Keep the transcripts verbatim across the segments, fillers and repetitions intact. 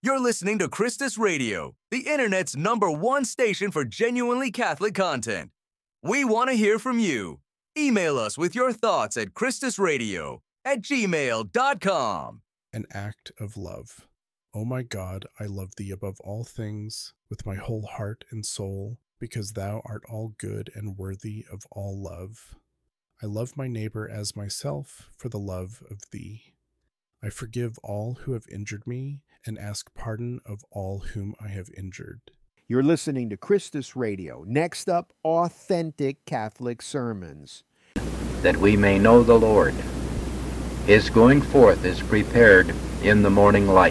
You're listening to Christus Radio, the internet's number one station for genuinely Catholic content. We want to hear from you. Email us with your thoughts at christusradio at gmail dot com. An act of love. O my God, I love thee above all things with my whole heart and soul, because thou art all good and worthy of all love. I love my neighbor as myself for the love of thee. I forgive all who have injured me and ask pardon of all whom I have injured. You're listening to Christus Radio. Next up, Authentic Catholic Sermons. That we may know the Lord. His going forth is prepared in the morning light.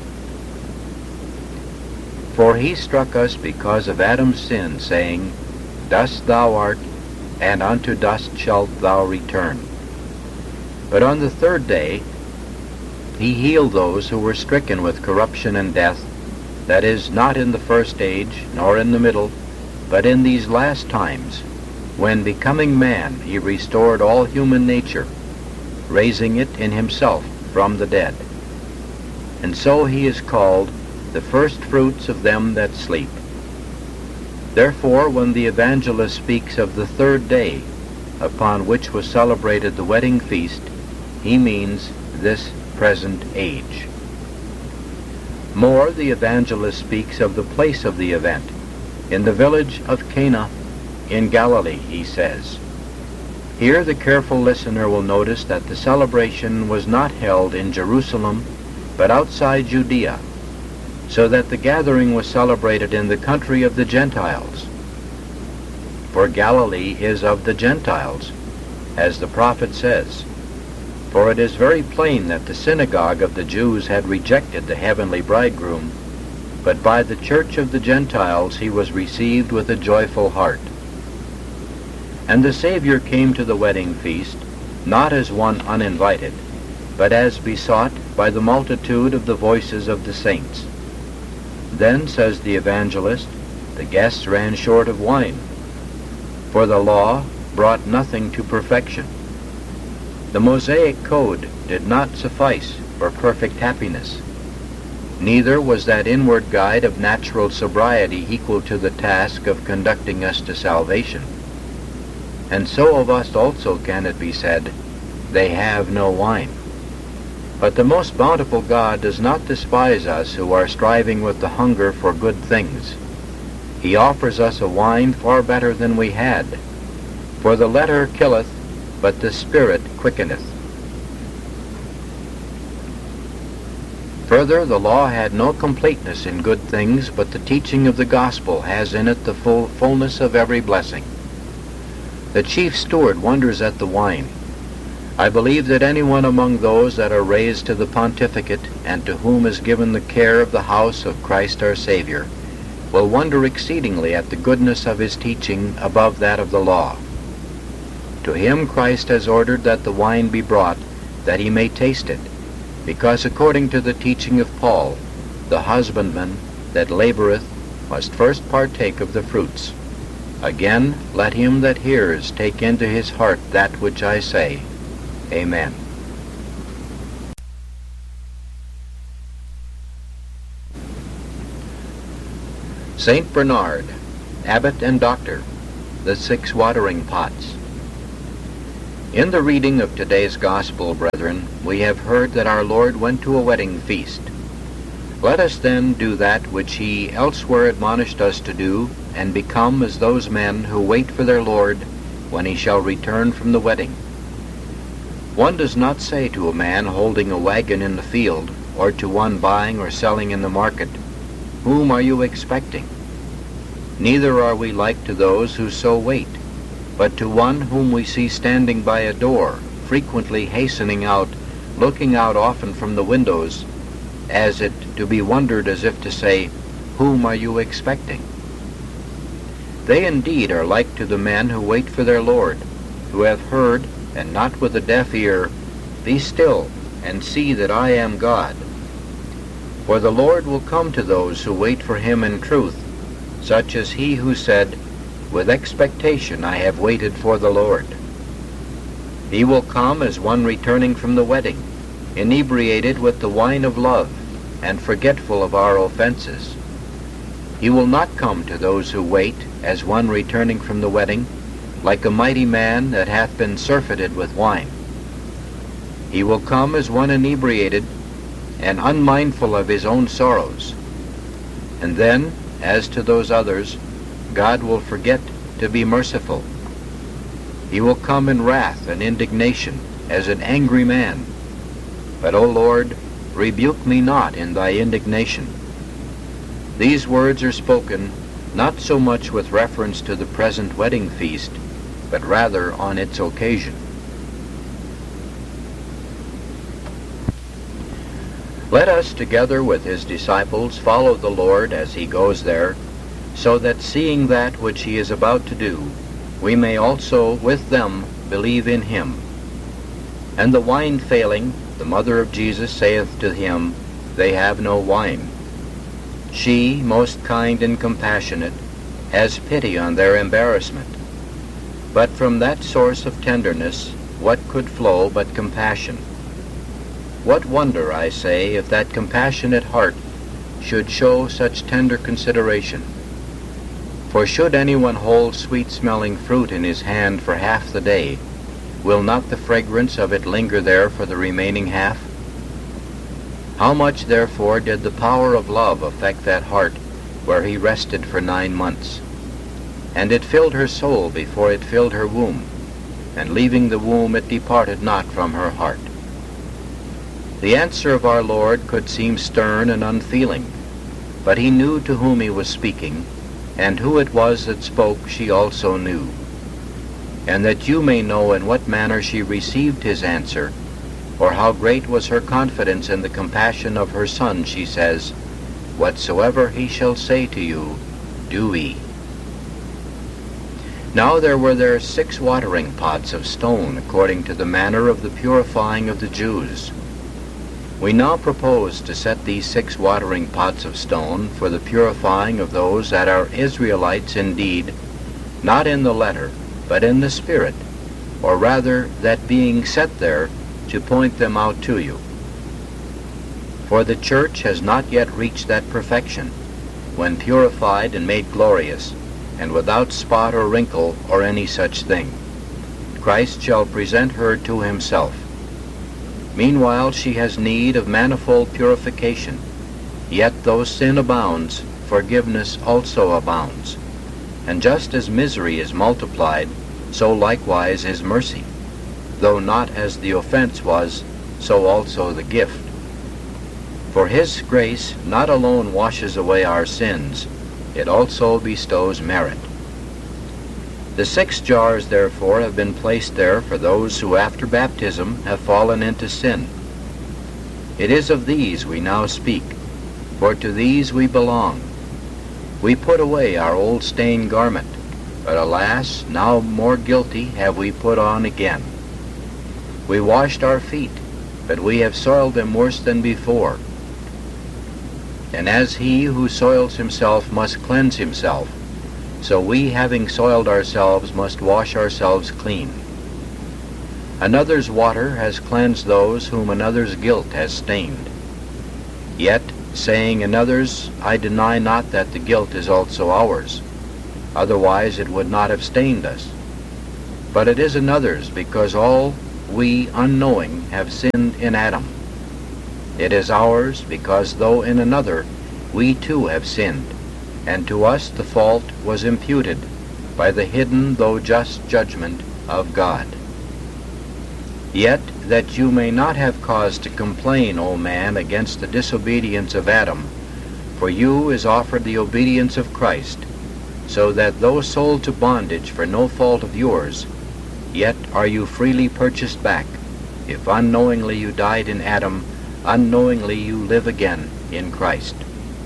For he struck us because of Adam's sin, saying, Dust thou art, and unto dust shalt thou return. But on the third day he healed those who were stricken with corruption and death, that is, not in the first age, nor in the middle, but in these last times, when becoming man he restored all human nature, raising it in himself from the dead. And so he is called the first fruits of them that sleep. Therefore, when the evangelist speaks of the third day, upon which was celebrated the wedding feast, he means this present age. More, the evangelist speaks of the place of the event. In the village of Cana in Galilee, he says. Here the careful listener will notice that the celebration was not held in Jerusalem, but outside Judea, so that the gathering was celebrated in the country of the Gentiles. For Galilee is of the Gentiles, as the prophet says. For it is very plain that the synagogue of the Jews had rejected the heavenly bridegroom, but by the church of the Gentiles he was received with a joyful heart. And the Savior came to the wedding feast, not as one uninvited, but as besought by the multitude of the voices of the saints. Then, says the evangelist, the guests ran short of wine, for the law brought nothing to perfection. The Mosaic code did not suffice for perfect happiness. Neither was that inward guide of natural sobriety equal to the task of conducting us to salvation. And so of us also can it be said, they have no wine. But the most bountiful God does not despise us who are striving with the hunger for good things. He offers us a wine far better than we had. For the letter killeth, but the Spirit quickeneth. Further, the law had no completeness in good things, but the teaching of the gospel has in it the full fullness of every blessing. The chief steward wonders at the wine. I believe that anyone among those that are raised to the pontificate, and to whom is given the care of the house of Christ our Savior, will wonder exceedingly at the goodness of his teaching above that of the law. To him Christ has ordered that the wine be brought, that he may taste it, because according to the teaching of Paul, the husbandman that laboreth must first partake of the fruits. Again, let him that hears take into his heart that which I say. Amen. Saint Bernard, Abbot and Doctor, the Six Watering Pots. In the reading of today's Gospel, brethren, we have heard that our Lord went to a wedding feast. Let us then do that which he elsewhere admonished us to do, and become as those men who wait for their Lord when he shall return from the wedding. One does not say to a man holding a wagon in the field, or to one buying or selling in the market, Whom are you expecting? Neither are we like to those who so wait, but to one whom we see standing by a door, frequently hastening out, looking out often from the windows, as it to be wondered as if to say, Whom are you expecting? They indeed are like to the men who wait for their Lord, who have heard, and not with a deaf ear, Be still, and see that I am God. For the Lord will come to those who wait for him in truth, such as he who said, With expectation I have waited for the Lord. He will come as one returning from the wedding, inebriated with the wine of love, and forgetful of our offenses. He will not come to those who wait as one returning from the wedding, like a mighty man that hath been surfeited with wine. He will come as one inebriated and unmindful of his own sorrows. And then, as to those others, God will forget to be merciful. He will come in wrath and indignation as an angry man. But, O Lord, rebuke me not in thy indignation. These words are spoken not so much with reference to the present wedding feast, but rather on its occasion. Let us, together with his disciples, follow the Lord as he goes there, so that seeing that which he is about to do, we may also with them believe in him. And the wine failing, the mother of Jesus saith to him, They have no wine. She, most kind and compassionate, has pity on their embarrassment. But from that source of tenderness, what could flow but compassion? What wonder, I say, if that compassionate heart should show such tender consideration? For should anyone hold sweet-smelling fruit in his hand for half the day, will not the fragrance of it linger there for the remaining half? How much, therefore, did the power of love affect that heart where he rested for nine months? And it filled her soul before it filled her womb, and leaving the womb it departed not from her heart. The answer of our Lord could seem stern and unfeeling, but he knew to whom he was speaking, and who it was that spoke she also knew. And that you may know in what manner she received his answer, or how great was her confidence in the compassion of her Son, she says, Whatsoever he shall say to you, do ye. Now there were there six watering pots of stone, according to the manner of the purifying of the Jews. We now propose to set these six watering pots of stone for the purifying of those that are Israelites indeed, not in the letter, but in the spirit, or rather that being set there to point them out to you. For the church has not yet reached that perfection, when purified and made glorious, and without spot or wrinkle or any such thing, Christ shall present her to himself. Meanwhile she has need of manifold purification, yet though sin abounds, forgiveness also abounds. And just as misery is multiplied, so likewise is mercy, though not as the offense was, so also the gift. For his grace not alone washes away our sins, it also bestows merit. The six jars, therefore, have been placed there for those who after baptism have fallen into sin. It is of these we now speak, for to these we belong. We put away our old stained garment, but alas, now more guilty have we put on again. We washed our feet, but we have soiled them worse than before. And as he who soils himself must cleanse himself, so we, having soiled ourselves, must wash ourselves clean. Another's water has cleansed those whom another's guilt has stained. Yet, saying another's, I deny not that the guilt is also ours. Otherwise it would not have stained us. But it is another's, because all we, unknowing, have sinned in Adam. It is ours, because though in another we too have sinned, and to us the fault was imputed by the hidden though just judgment of God. Yet that you may not have cause to complain, O man, against the disobedience of Adam, for you is offered the obedience of Christ, so that though sold to bondage for no fault of yours, yet are you freely purchased back. If unknowingly you died in Adam, unknowingly you live again in Christ.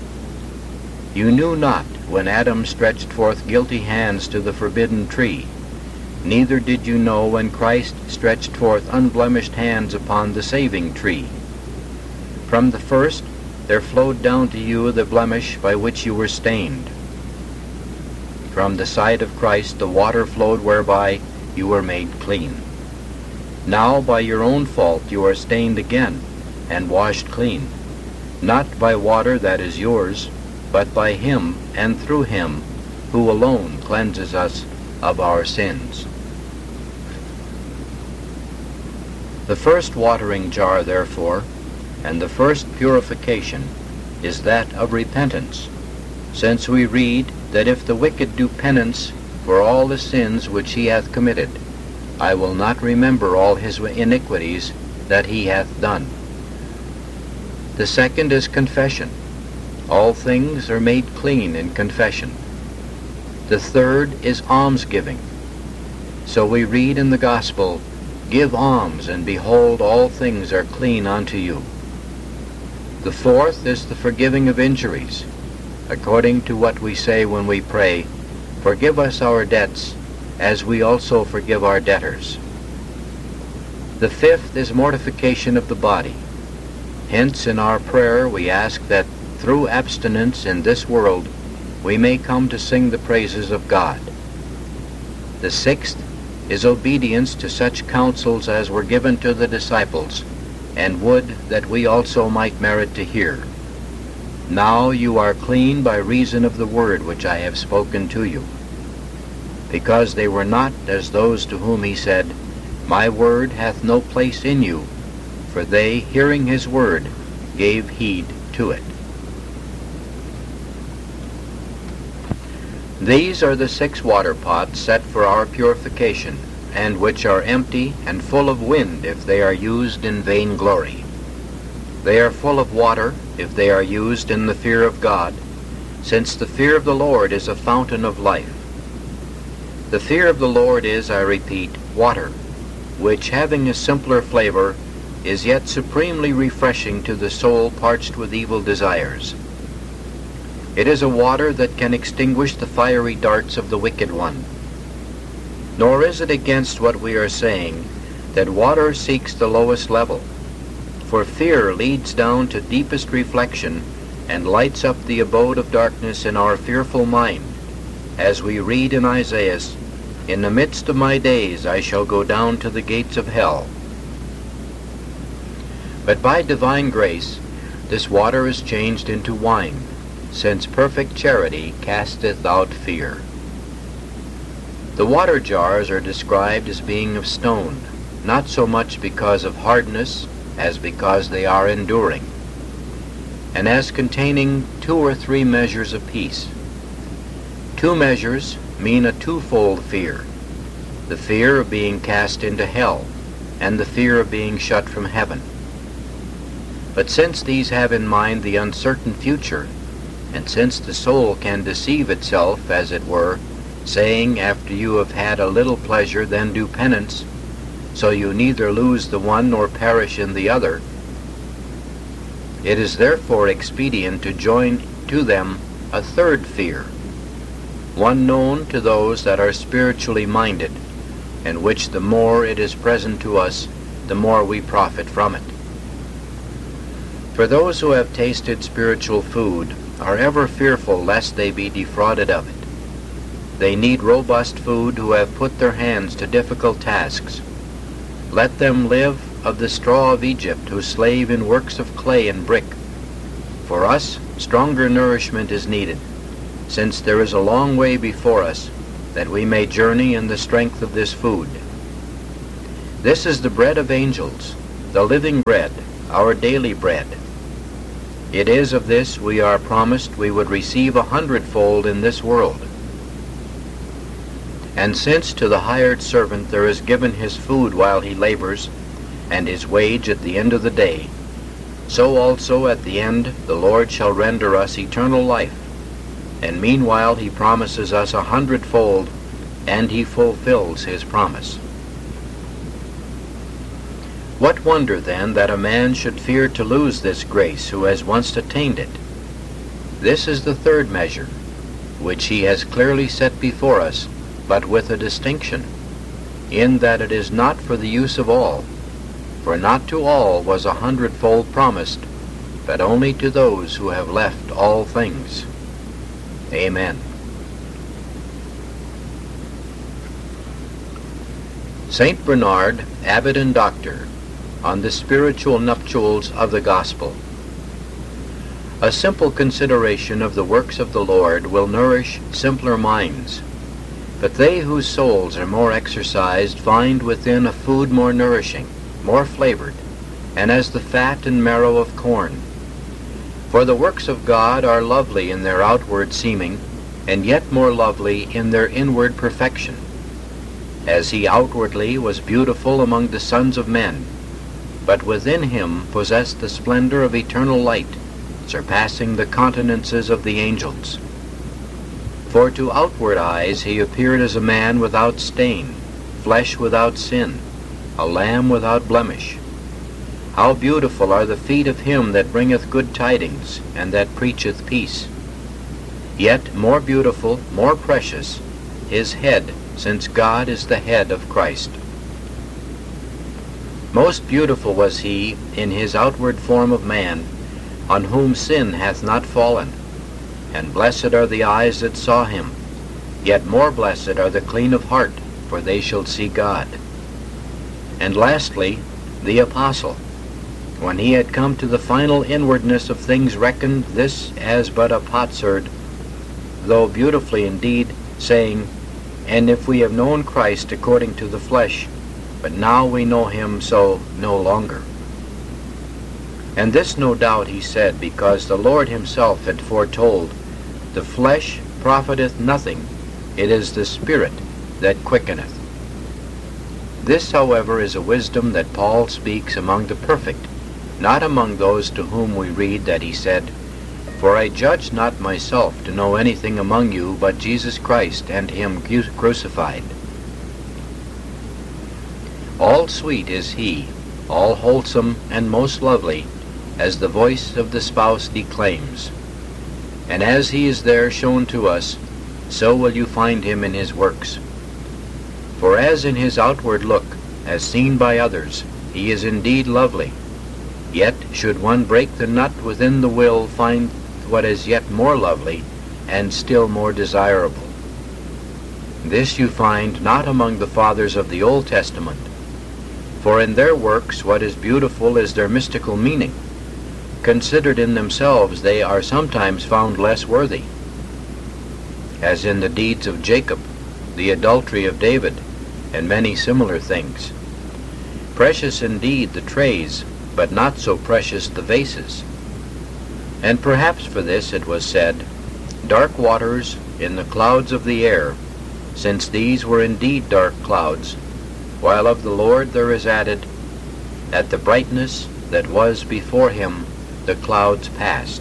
You knew not when Adam stretched forth guilty hands to the forbidden tree, neither did you know when Christ stretched forth unblemished hands upon the saving tree. From the first there flowed down to you the blemish by which you were stained. From the side of Christ the water flowed whereby you were made clean. Now by your own fault you are stained again, and washed clean. not by water that is yours, but by him and through him, who alone cleanses us of our sins. The first watering jar, therefore, and the first purification is that of repentance, since we read that if the wicked do penance for all the sins which he hath committed, I will not remember all his iniquities that he hath done. The second is confession. All things are made clean in confession. The third is almsgiving. So we read in the Gospel, "Give alms, and behold, all things are clean unto you." The fourth is the forgiving of injuries, according to what we say when we pray, "Forgive us our debts, as we also forgive our debtors." The fifth is mortification of the body. Hence in our prayer we ask that through abstinence in this world we may come to sing the praises of God. The sixth is obedience to such counsels as were given to the disciples, and would that we also might merit to hear. Now you are clean by reason of the word which I have spoken to you. Because they were not as those to whom he said, My word hath no place in you, for they, hearing his word, gave heed to it. These are the six water pots set for our purification, and which are empty and full of wind if they are used in vainglory. They are full of water if they are used in the fear of God, since the fear of the Lord is a fountain of life. The fear of the Lord is, I repeat, water, which, having a simpler flavor, is yet supremely refreshing to the soul parched with evil desires. It is a water that can extinguish the fiery darts of the wicked one. Nor is it against what we are saying that water seeks the lowest level, for fear leads down to deepest reflection and lights up the abode of darkness in our fearful mind, as we read in Isaiah, "In the midst of my days I shall go down to the gates of hell." But by divine grace this water is changed into wine, since perfect charity casteth out fear. The water jars are described as being of stone, not so much because of hardness as because they are enduring, and as containing two or three measures apiece. Two measures mean a twofold fear, the fear of being cast into hell, and the fear of being shut from heaven. But since these have in mind the uncertain future, and since the soul can deceive itself, as it were, saying, after you have had a little pleasure, then do penance, so you neither lose the one nor perish in the other, it is therefore expedient to join to them a third fear, one known to those that are spiritually minded, and which the more it is present to us, the more we profit from it. For those who have tasted spiritual food are ever fearful lest they be defrauded of it. They need robust food who have put their hands to difficult tasks. Let them live of the straw of Egypt, who slave in works of clay and brick. For us, stronger nourishment is needed, since there is a long way before us, that we may journey in the strength of this food. This is the bread of angels, the living bread, our daily bread. It is of this we are promised we would receive a hundredfold in this world. And since to the hired servant there is given his food while he labors, and his wage at the end of the day, so also at the end the Lord shall render us eternal life, and meanwhile he promises us a hundredfold, and he fulfills his promise. What wonder, then, that a man should fear to lose this grace who has once attained it? This is the third measure, which he has clearly set before us, but with a distinction, in that it is not for the use of all, for not to all was a hundredfold promised, but only to those who have left all things. Amen. Saint Bernard, Abbot and Doctor, on the spiritual nuptials of the Gospel. A simple consideration of the works of the Lord will nourish simpler minds, but they whose souls are more exercised find within a food more nourishing, more flavored, and as the fat and marrow of corn. For the works of God are lovely in their outward seeming, and yet more lovely in their inward perfection. As he outwardly was beautiful among the sons of men, but within him possessed the splendor of eternal light, surpassing the countenances of the angels. For to outward eyes he appeared as a man without stain, flesh without sin, a lamb without blemish. How beautiful are the feet of him that bringeth good tidings, and that preacheth peace. Yet more beautiful, more precious, his head, since God is the head of Christ. Most beautiful was he in his outward form of man, on whom sin hath not fallen. And blessed are the eyes that saw him, yet more blessed are the clean of heart, for they shall see God. And lastly, the apostle, when he had come to the final inwardness of things, reckoned this as but a potsherd, though beautifully indeed, saying, And if we have known Christ according to the flesh, but now we know him so no longer. And this no doubt he said, because the Lord himself had foretold, The flesh profiteth nothing, it is the Spirit that quickeneth. This, however, is a wisdom that Paul speaks among the perfect, not among those to whom we read that he said, For I judge not myself to know anything among you but Jesus Christ and him crucified. All sweet is he, all wholesome and most lovely, as the voice of the spouse declaims. And as he is there shown to us, so will you find him in his works. For as in his outward look, as seen by others, he is indeed lovely, yet should one break the nut within the will find what is yet more lovely and still more desirable. This you find not among the fathers of the Old Testament, for in their works what is beautiful is their mystical meaning. Considered in themselves, they are sometimes found less worthy, as in the deeds of Jacob, the adultery of David, and many similar things. Precious indeed the trays, but not so precious the vases. And perhaps for this it was said, Dark waters in the clouds of the air, since these were indeed dark clouds, while of the Lord there is added, At the brightness that was before him the clouds passed.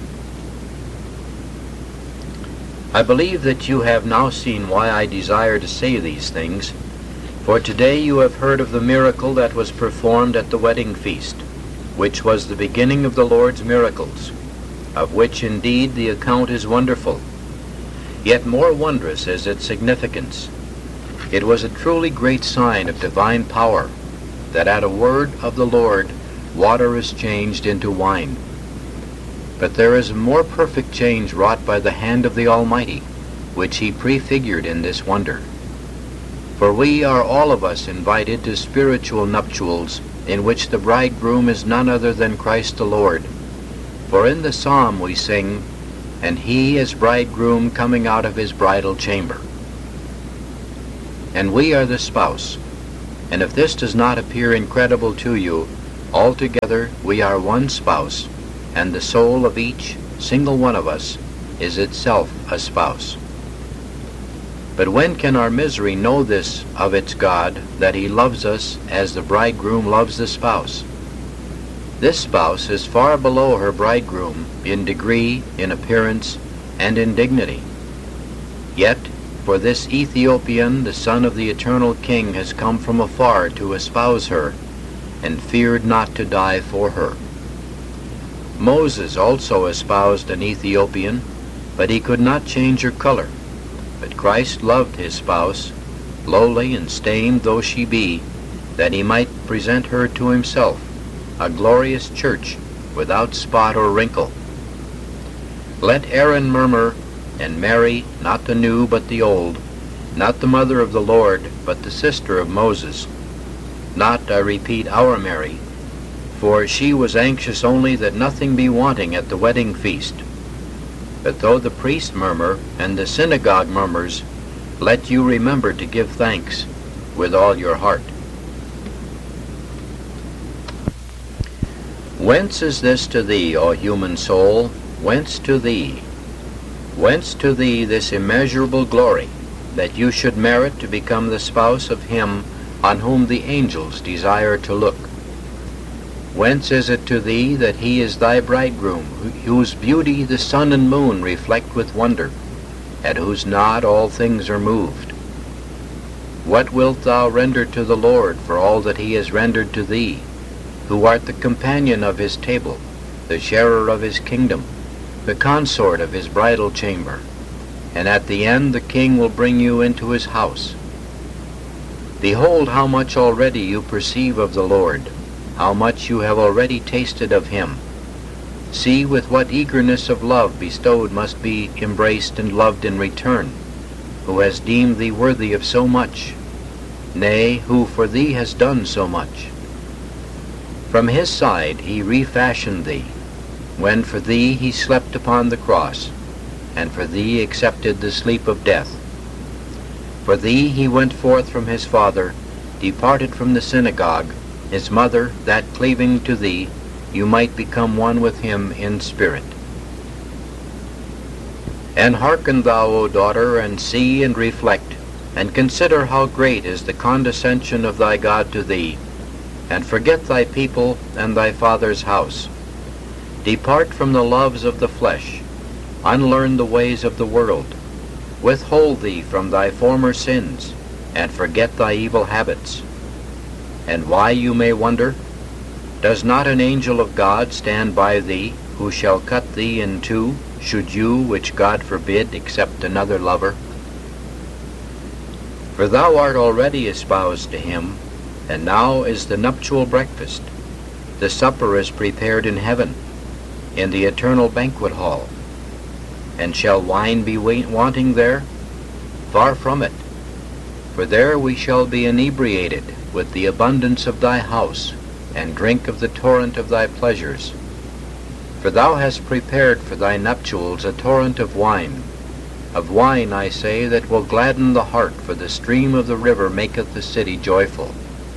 I believe that you have now seen why I desire to say these things, for today you have heard of the miracle that was performed at the wedding feast, which was the beginning of the Lord's miracles, of which indeed the account is wonderful. Yet more wondrous is its significance. It was a truly great sign of divine power, that at a word of the Lord water is changed into wine. But there is a more perfect change wrought by the hand of the Almighty, which he prefigured in this wonder. For we are all of us invited to spiritual nuptials, in which the bridegroom is none other than Christ the Lord. For in the psalm we sing, And he is bridegroom coming out of his bridal chamber. And we are the spouse. And if this does not appear incredible to you, altogether we are one spouse, and the soul of each single one of us is itself a spouse. But when can our misery know this of its God, that he loves us as the bridegroom loves the spouse? This spouse is far below her bridegroom in degree, in appearance, and in dignity. Yet, for this Ethiopian, the son of the eternal king, has come from afar to espouse her, and feared not to die for her. Moses also espoused an Ethiopian, but he could not change her color. But Christ loved his spouse, lowly and stained though she be, that he might present her to himself, a glorious church, without spot or wrinkle. Let Aaron murmur, and Mary, not the new but the old, not the mother of the Lord, but the sister of Moses, not, I repeat, our Mary, For she was anxious only that nothing be wanting at the wedding feast. But though the priest murmur, and the synagogue murmurs, let you remember to give thanks with all your heart. Whence is this to thee, O human soul? Whence to thee? Whence to thee this immeasurable glory, that you should merit to become the spouse of him on whom the angels desire to look? Whence is it to thee that he is thy bridegroom, whose beauty the sun and moon reflect with wonder, at whose nod all things are moved? What wilt thou render to the Lord for all that he has rendered to thee, who art the companion of his table, the sharer of his kingdom, the consort of his bridal chamber, and at the end the king will bring you into his house? Behold how much already you perceive of the Lord, how much you have already tasted of him. See with what eagerness of love bestowed must be embraced and loved in return, who has deemed thee worthy of so much, nay, who for thee has done so much. From his side he refashioned thee, when for thee he slept upon the cross, and for thee accepted the sleep of death. For thee he went forth from his father, departed from the synagogue, his mother, that cleaving to thee, you might become one with him in spirit. And hearken thou, O daughter, and see and reflect, and consider how great is the condescension of thy God to thee, and forget thy people and thy father's house. Depart from the loves of the flesh, unlearn the ways of the world, withhold thee from thy former sins, and forget thy evil habits. And why, you may wonder? Does not an angel of God stand by thee, who shall cut thee in two, should you, which God forbid, accept another lover? For thou art already espoused to him, and now is the nuptial breakfast. The supper is prepared in heaven, in the eternal banquet hall. And shall wine be wanting there? Far from it. For there we shall be inebriated with the abundance of thy house, and drink of the torrent of thy pleasures. For thou hast prepared for thy nuptials a torrent of wine, of wine, I say, that will gladden the heart, for the stream of the river maketh the city joyful.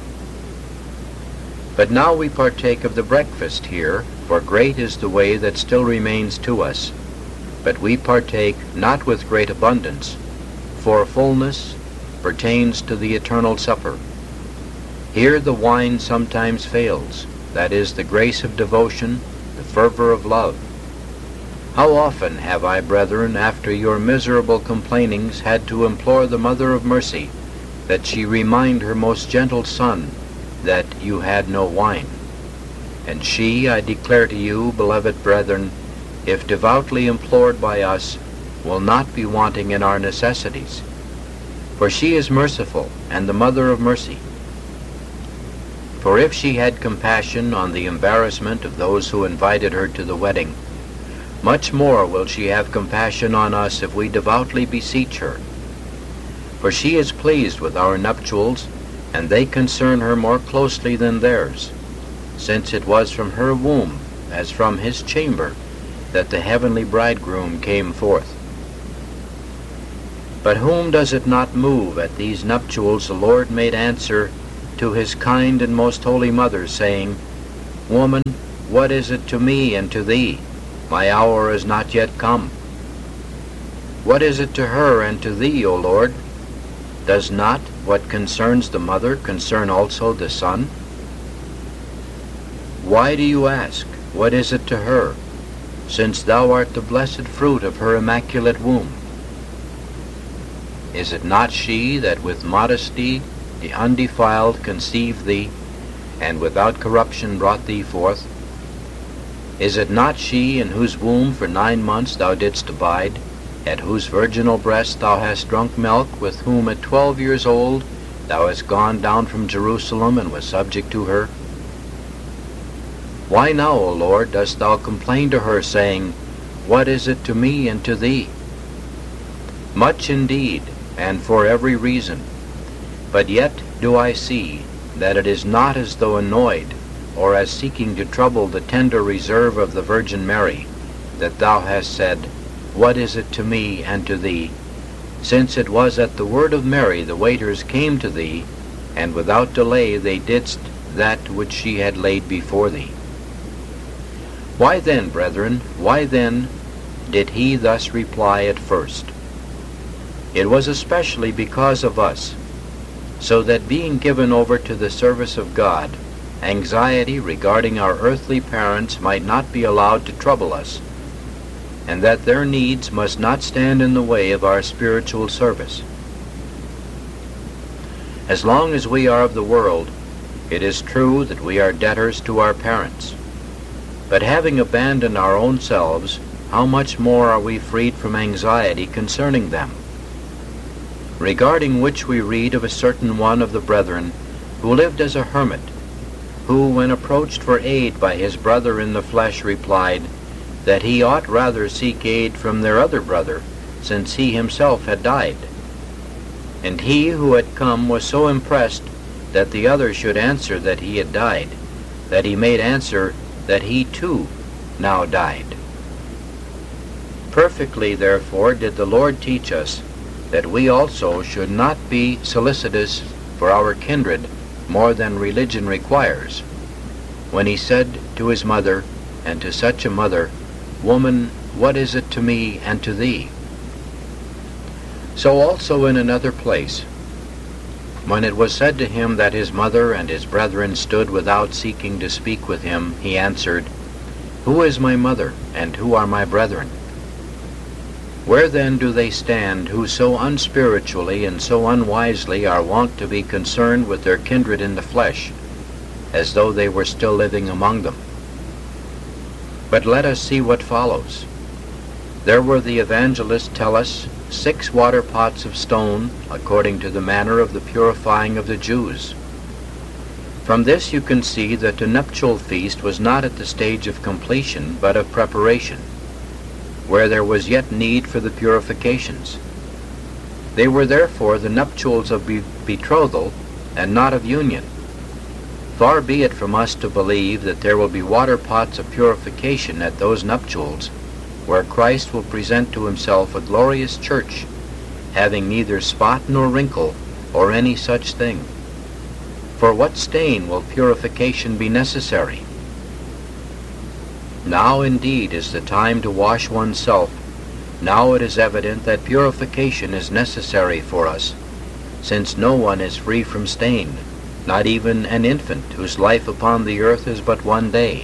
But now we partake of the breakfast here, for great is the way that still remains to us. But we partake not with great abundance, for fullness pertains to the eternal supper. Here the wine sometimes fails, that is, the grace of devotion, the fervor of love. How often have I, brethren, after your miserable complainings, had to implore the Mother of Mercy, that she remind her most gentle Son, that you had no wine. And she, I declare to you, beloved brethren, if devoutly implored by us, will not be wanting in our necessities. For she is merciful, and the Mother of Mercy. For if she had compassion on the embarrassment of those who invited her to the wedding, much more will she have compassion on us if we devoutly beseech her. For she is pleased with our nuptials, and they concern her more closely than theirs, since it was from her womb, as from his chamber, that the heavenly bridegroom came forth. But whom does it not move at these nuptials the Lord made answer to his kind and most holy mother, saying, Woman, what is it to me and to thee? My hour is not yet come. What is it to her and to thee, O Lord? Does not what concerns the mother concern also the son? Why do you ask, what is it to her, since thou art the blessed fruit of her immaculate womb? Is it not she that with modesty the undefiled conceived thee, and without corruption brought thee forth? Is it not she in whose womb for nine months thou didst abide, at whose virginal breast thou hast drunk milk, with whom at twelve years old thou hast gone down from Jerusalem and was subject to her? Why now, O Lord, dost thou complain to her, saying, What is it to me and to thee? Much indeed, and for every reason. But yet do I see that it is not as though annoyed, or as seeking to trouble the tender reserve of the Virgin Mary, that thou hast said, What is it to me and to thee? Since it was at the word of Mary the waiters came to thee, and without delay they didst that which she had laid before thee. Why then, brethren, why then did he thus reply at first? It was especially because of us, so that being given over to the service of God, anxiety regarding our earthly parents might not be allowed to trouble us, and that their needs must not stand in the way of our spiritual service. As long as we are of the world, it is true that we are debtors to our parents. But having abandoned our own selves, how much more are we freed from anxiety concerning them? Regarding which we read of a certain one of the brethren, who lived as a hermit, who, when approached for aid by his brother in the flesh, replied, that he ought rather seek aid from their other brother, since he himself had died. And he who had come was so impressed that the other should answer that he had died, that he made answer that he too now died. Perfectly, therefore, did the Lord teach us that we also should not be solicitous for our kindred more than religion requires, when he said to his mother, and to such a mother, Woman, what is it to me and to thee? So also in another place, when it was said to him that his mother and his brethren stood without seeking to speak with him, he answered, Who is my mother, and who are my brethren? Where then do they stand who so unspiritually and so unwisely are wont to be concerned with their kindred in the flesh, as though they were still living among them? But let us see what follows. There were, the evangelists tell us, six water pots of stone, according to the manner of the purifying of the Jews. From this you can see that the nuptial feast was not at the stage of completion, but of preparation, where there was yet need for the purifications. They were therefore the nuptials of be- betrothal, and not of union. Far be it from us to believe that there will be water pots of purification at those nuptials, where Christ will present to himself a glorious church, having neither spot nor wrinkle, or any such thing. For what stain will purification be necessary? Now indeed is the time to wash oneself. Now it is evident that purification is necessary for us, since no one is free from stain, not even an infant whose life upon the earth is but one day.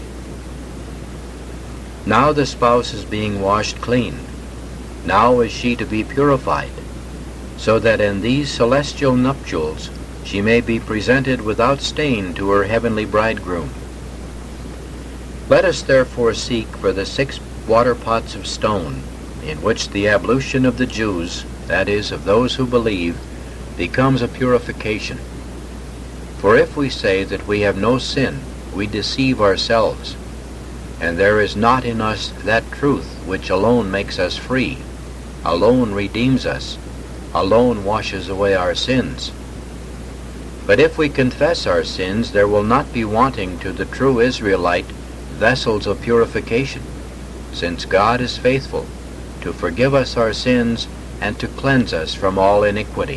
Now the spouse is being washed clean. Now is she to be purified, so that in these celestial nuptials she may be presented without stain to her heavenly bridegroom. Let us therefore seek for the six water pots of stone, in which the ablution of the Jews, that is, of those who believe, becomes a purification. For if we say that we have no sin, we deceive ourselves, and there is not in us that truth which alone makes us free, alone redeems us, alone washes away our sins. But if we confess our sins, there will not be wanting to the true Israelite vessels of purification, since God is faithful to forgive us our sins and to cleanse us from all iniquity.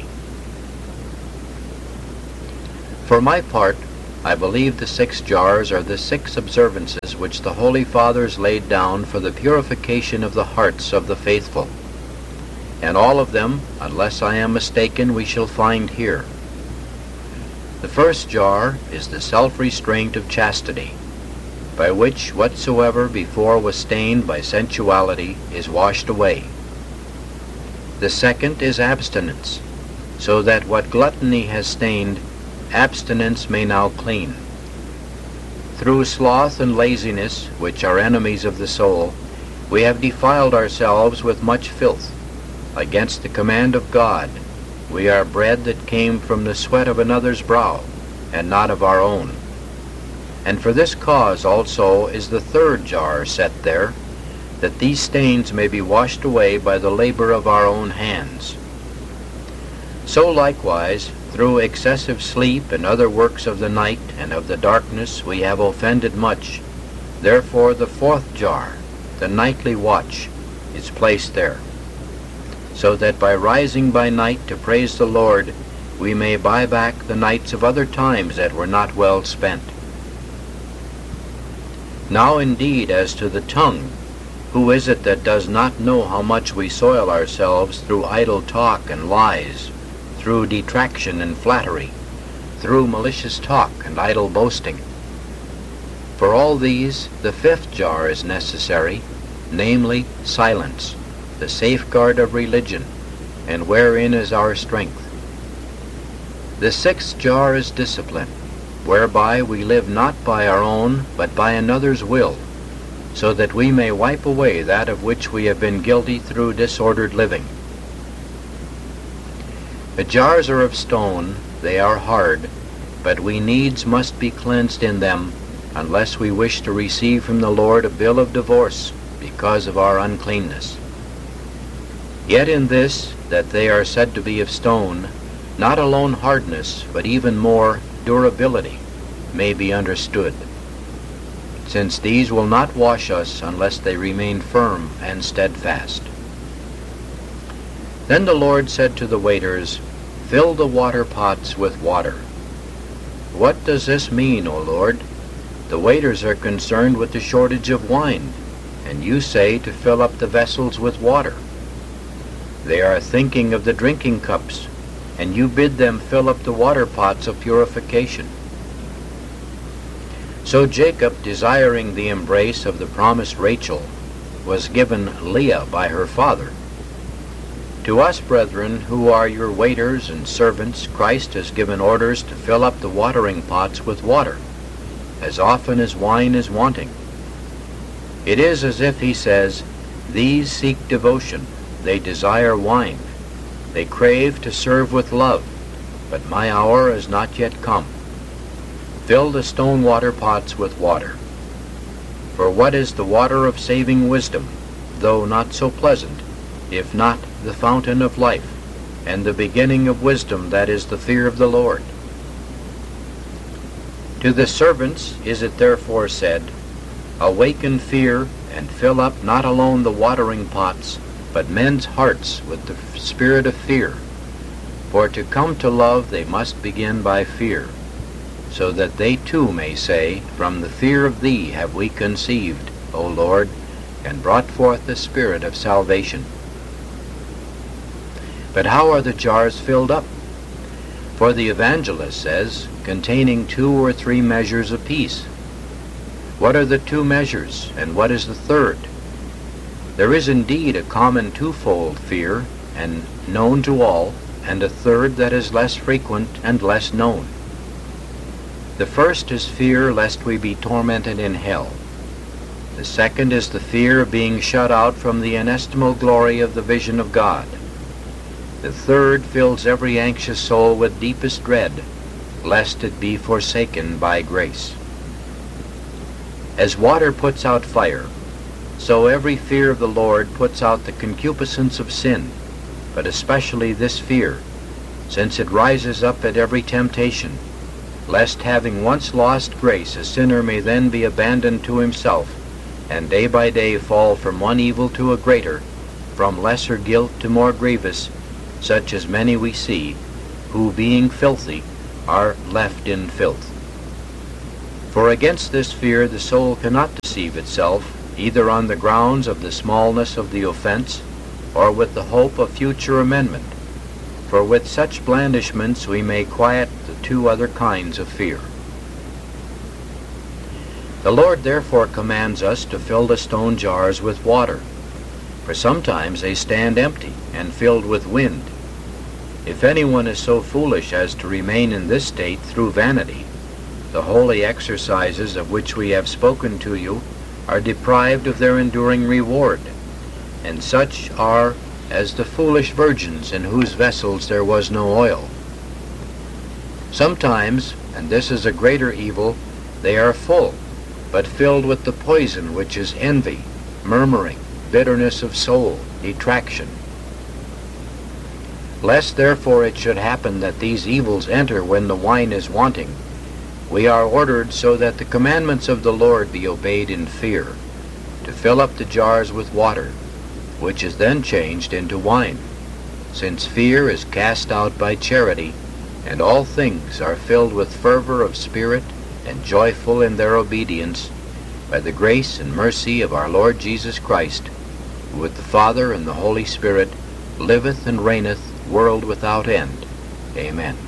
For my part, I believe the six jars are the six observances which the Holy Fathers laid down for the purification of the hearts of the faithful. And all of them, unless I am mistaken, we shall find here. The first jar is the self-restraint of chastity, by which whatsoever before was stained by sensuality is washed away. The second is abstinence, so that what gluttony has stained, abstinence may now clean. Through sloth and laziness, which are enemies of the soul, we have defiled ourselves with much filth. Against the command of God, we are bread that came from the sweat of another's brow, and not of our own. And for this cause also is the third jar set there, that these stains may be washed away by the labor of our own hands. So likewise, through excessive sleep and other works of the night and of the darkness we have offended much. Therefore the fourth jar, the nightly watch, is placed there, so that by rising by night to praise the Lord, we may buy back the nights of other times that were not well spent. Now indeed, as to the tongue, who is it that does not know how much we soil ourselves through idle talk and lies, through detraction and flattery, through malicious talk and idle boasting? For all these, the fifth jar is necessary, namely silence, the safeguard of religion, and wherein is our strength. The sixth jar is discipline, whereby we live not by our own, but by another's will, so that we may wipe away that of which we have been guilty through disordered living. The jars are of stone, they are hard, but we needs must be cleansed in them, unless we wish to receive from the Lord a bill of divorce because of our uncleanness. Yet in this, that they are said to be of stone, not alone hardness, but even more durability may be understood, since these will not wash us unless they remain firm and steadfast. Then the Lord said to the waiters, "Fill the water pots with water." What does this mean, O Lord? The waiters are concerned with the shortage of wine, and you say to fill up the vessels with water. They are thinking of the drinking cups, and you bid them fill up the water pots of purification. So Jacob, desiring the embrace of the promised Rachel, was given Leah by her father. To us, brethren, who are your waiters and servants, Christ has given orders to fill up the watering pots with water, as often as wine is wanting. It is as if he says, "These seek devotion, they desire wine, they crave to serve with love, but my hour is not yet come. Fill the stone water pots with water. For what is the water of saving wisdom, though not so pleasant, if not the fountain of life, and the beginning of wisdom, that is the fear of the Lord?" To the servants is it therefore said, "Awaken fear, and fill up not alone the watering pots, but men's hearts with the spirit of fear. For to come to love they must begin by fear, so that they too may say, From the fear of thee have we conceived, O Lord, and brought forth the spirit of salvation." But how are the jars filled up? For the evangelist says, containing two or three measures apiece. What are the two measures, and what is the third? There is indeed a common twofold fear, and known to all, and a third that is less frequent and less known. The first is fear lest we be tormented in hell. The second is the fear of being shut out from the inestimable glory of the vision of God. The third fills every anxious soul with deepest dread, lest it be forsaken by grace. As water puts out fire, so every fear of the Lord puts out the concupiscence of sin, but especially this fear, since it rises up at every temptation, lest having once lost grace, a sinner may then be abandoned to himself, and day by day fall from one evil to a greater, from lesser guilt to more grievous, such as many we see, who being filthy are left in filth. For against this fear the soul cannot deceive itself, either on the grounds of the smallness of the offense, or with the hope of future amendment. For with such blandishments we may quiet the two other kinds of fear. The Lord therefore commands us to fill the stone jars with water, for sometimes they stand empty and filled with wind. If anyone is so foolish as to remain in this state through vanity, the holy exercises of which we have spoken to you are deprived of their enduring reward, and such are as the foolish virgins in whose vessels there was no oil. Sometimes, and this is a greater evil, they are full, but filled with the poison which is envy, murmuring, bitterness of soul, detraction. Lest therefore it should happen that these evils enter when the wine is wanting, we are ordered so that the commandments of the Lord be obeyed in fear, to fill up the jars with water, which is then changed into wine, since fear is cast out by charity, and all things are filled with fervor of spirit and joyful in their obedience, by the grace and mercy of our Lord Jesus Christ, who with the Father and the Holy Spirit liveth and reigneth world without end. Amen.